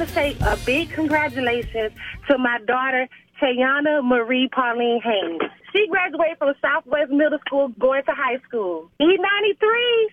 to say a big congratulations to my daughter, Tayana Marie Pauline Haynes. She graduated from Southwest Middle School going to high school. E93,